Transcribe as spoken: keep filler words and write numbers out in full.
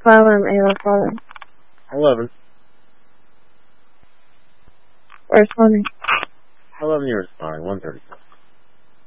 five I'm eight oh seven. Eleven. Responding. Eleven, you're responding. One thirty-seven.